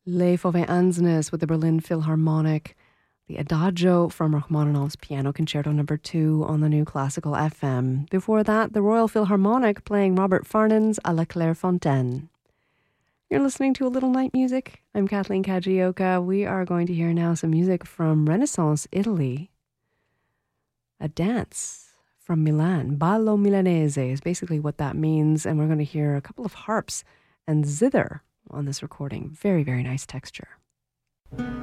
Les Fauves Anznes with the Berlin Philharmonic, the Adagio from Rachmaninoff's Piano Concerto No. 2 on the New Classical FM. Before that, the Royal Philharmonic playing Robert Farnon's A la Clairefontaine. You're listening to A Little Night Music. I'm Kathleen Kajioka. We are going to hear now some music from Renaissance Italy. A dance from Milan. Ballo Milanese is basically what that means. And we're going to hear a couple of harps and zither on this recording. Very, very nice texture.